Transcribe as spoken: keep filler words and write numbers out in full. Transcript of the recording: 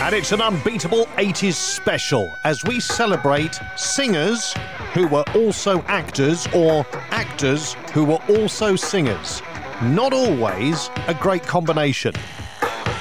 And it's an unbeatable eighties special as we celebrate singers who were also actors or actors who were also singers. Not always a great combination.